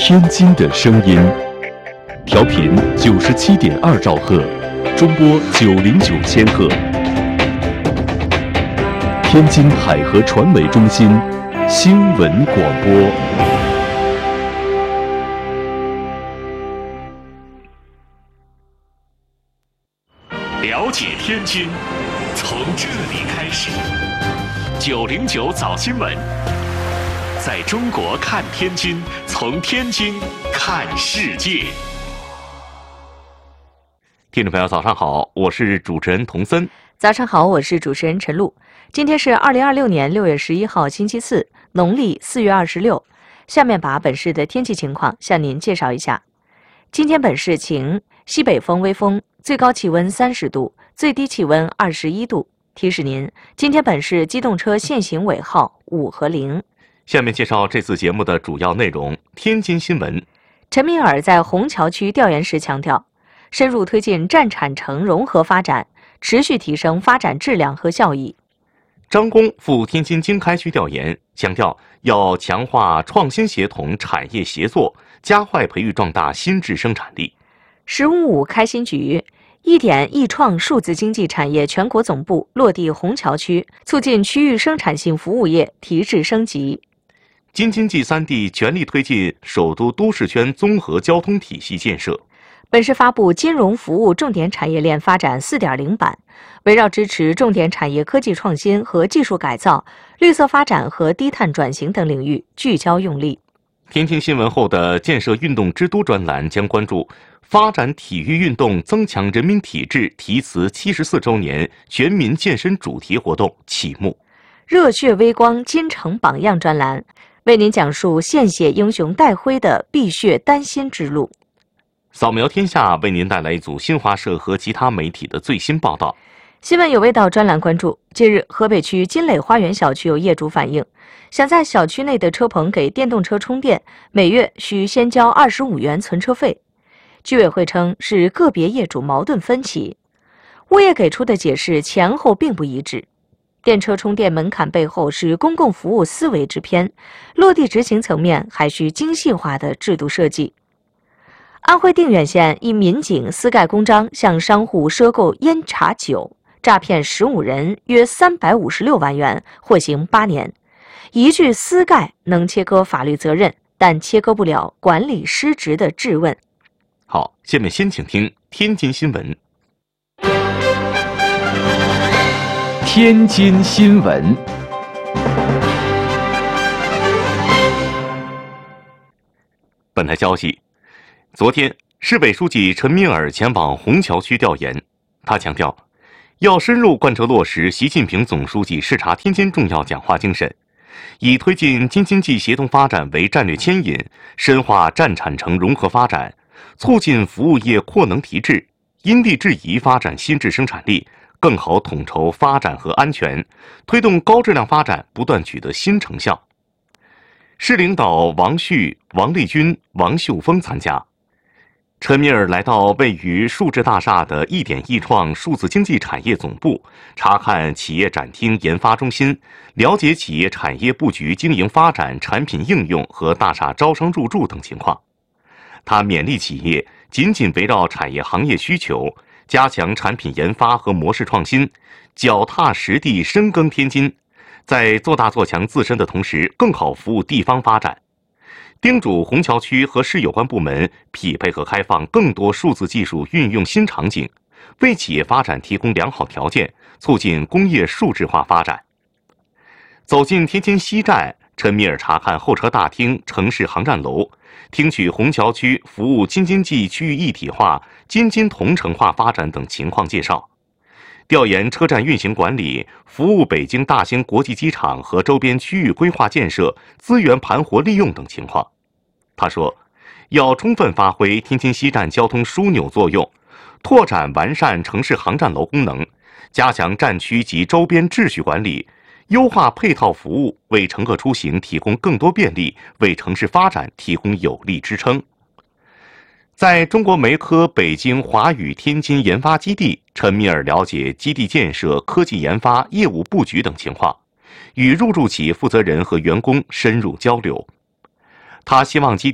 天津的声音，调频97.2兆赫，中波909千赫。天津海河传媒中心新闻广播。 了解天津，从这里开始。909早新闻，在中国看天津，从天津看世界。 听众朋友，早上好，我是主持人童森。 早上好，我是主持人陈露。今天是2026年6月11号，星期四，农历4月26。下面把本市的天气情况向您介绍一下。今天本市晴，西北风微风，最高气温30度，最低气温21度。提示您，今天本市机动车限行尾号5和0。 下面介绍这次节目的主要内容。天津新闻， 陈敏尔在虹桥区调研时强调，深入推进战产城融合发展，持续提升发展质量和效益。 张工赴天津经开区调研，强调要强化创新协同产业协作，加快培育壮大新质生产力。 15开新局，1点易创数字经济产业全国总部落地虹桥区，促进区域生产性服务业提质升级。 京津冀3地全力推进首都都市圈综合交通体系建设。 本市发布金融服务重点产业链发展 4.0 版，围绕支持重点产业科技创新和技术改造、绿色发展和低碳转型等领域聚焦用力。 天津新闻后的建设运动之都专栏将关注发展体育运动增强人民体质题词74周年全民健身主题活动启幕。 热血微光金城榜样专栏为您讲述献血英雄戴辉的碧血丹心之路。 扫描天下为您带来一组新华社和其他媒体的最新报道。 新闻有味道专栏关注，近日河北区金磊花园小区有业主反映，想在小区内的车棚给电动车充电，每月需先交25元存车费。居委会称是个别业主矛盾分歧，物业给出的解释前后并不一致。电车充电门槛背后是公共服务思维之偏，落地执行层面还需精细化的制度设计。安徽定远县一民警私盖公章向商户赊购烟茶酒，诈骗15人约356万元，获刑8年。一句私盖能切割法律责任，但切割不了管理失职的质问。 好，下面先请听天津新闻。 天津新闻， 本台消息，昨天，市委书记陈敏尔前往虹桥区调研。他强调，要深入贯彻落实习近平总书记视察天津重要讲话精神，以推进京津冀协同发展为战略牵引，深化战产城融合发展，促进服务业扩能提质，因地制宜发展新质生产力，更好统筹发展和安全，推动高质量发展不断取得新成效。市领导王旭、王立军、王秀峰参加。陈敏尔来到位于数智大厦的1点易创数字经济产业总部，查看企业展厅研发中心，了解企业产业布局、经营发展、产品应用和大厦招商入驻等情况。他勉励企业紧紧围绕产业行业需求，加强产品研发和模式创新，脚踏实地深耕天津，在做大做强自身的同时，更好服务地方发展。叮嘱虹桥区和市有关部门匹配和开放更多数字技术运用新场景，为企业发展提供良好条件，促进工业数字化发展。走进天津西站，陈敏尔查看候车大厅、城市航站楼，听取虹桥区服务京津冀区域一体化、京津同城化发展等情况介绍，调研车站运行管理、服务北京大兴国际机场和周边区域规划建设、资源盘活利用等情况。他说，要充分发挥天津西站交通枢纽作用，拓展完善城市航站楼功能，加强站区及周边秩序管理，优化配套服务，为乘客出行提供更多便利，为城市发展提供有力支撑。在中国煤科北京华宇天津研发基地，陈敏尔了解基地建设、科技研发、业务布局等情况，与入驻企业负责人和员工深入交流。他希望基地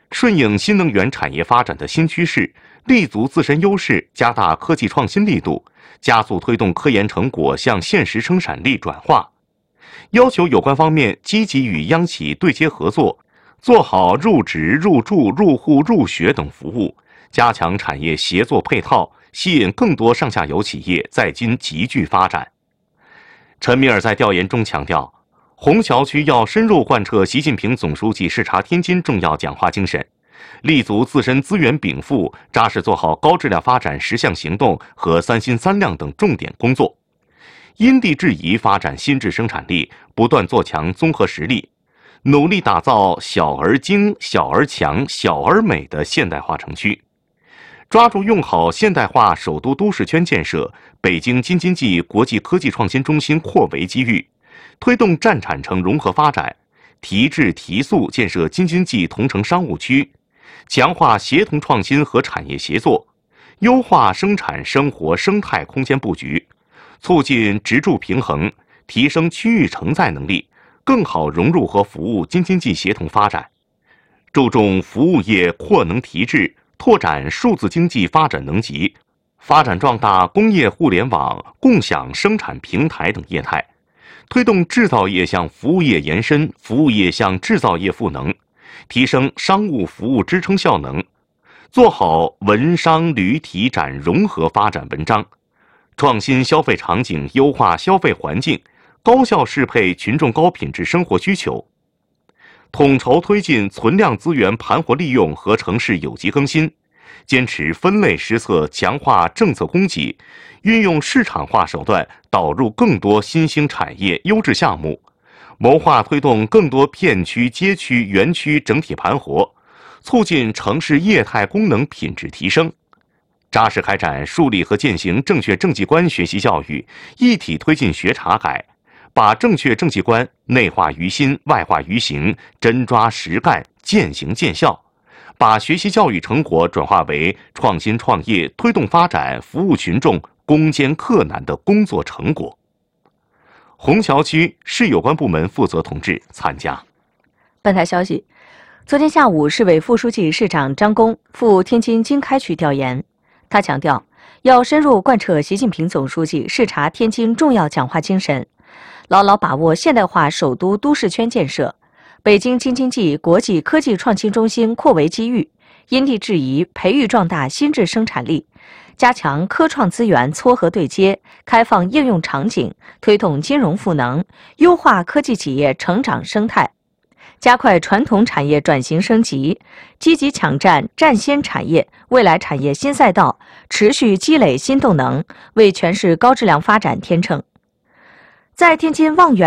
顺应新能源产业发展的新趋势，立足自身优势，加大科技创新力度，加速推动科研成果向现实生产力转化。要求有关方面积极与央企对接合作，做好入职、入驻、入户、入学等服务，加强产业协作配套，吸引更多上下游企业在京集聚发展。陈敏尔在调研中强调，虹桥区要深入贯彻习近平总书记视察天津重要讲话精神，立足自身资源禀赋，扎实做好高质量发展10项行动和3新3亮等重点工作，因地制宜发展新质生产力，不断做强综合实力，努力打造小而精、小而强、小而美的现代化城区。抓住用好现代化首都都市圈建设、北京京津冀国际科技创新中心扩围机遇，推动战产城融合发展，提质提速建设京津冀同城商务区，强化协同创新和产业协作，优化生产生活生态空间布局，促进职住平衡，提升区域承载能力，更好融入和服务京津冀协同发展。注重服务业扩能提质，拓展数字经济发展能级，发展壮大工业互联网、共享生产平台等业态，推动制造业向服务业延伸、服务业向制造业赋能，提升商务服务支撑效能，做好文商旅体展融合发展文章，创新消费场景，优化消费环境，高效适配群众高品质生活需求。统筹推进存量资源盘活利用和城市有机更新，坚持分类施策，强化政策供给，运用市场化手段导入更多新兴产业优质项目，谋划推动更多片区、街区、园区整体盘活，促进城市业态功能品质提升。扎实开展树立和践行正确政绩观学习教育，一体推进学查改，把正确政绩观内化于心、外化于行，真抓实干，见行见效，把学习教育成果转化为创新创业、推动发展、服务群众、攻坚克难的工作成果。虹桥区市有关部门负责同志参加。 本台消息，昨天下午，市委副书记、市长张弓赴天津经开区调研。他强调，要深入贯彻习近平总书记视察天津重要讲话精神，牢牢把握现代化首都都市圈建设、北京京津冀国际科技创新中心扩围机遇，因地制宜培育壮大新质生产力，加强科创资源撮合对接、开放应用场景，推动金融赋能，优化科技企业成长生态，加快传统产业转型升级，积极抢占占先产业、未来产业新赛道，持续积累新动能，为全市高质量发展添秤。在天津望园